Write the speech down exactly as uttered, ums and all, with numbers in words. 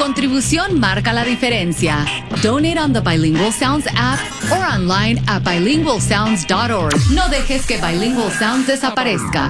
contribución marca la diferencia. Donate on the Bilingual Sounds app or online at bilingual sounds dot org. No dejes que Bilingual Sounds desaparezca.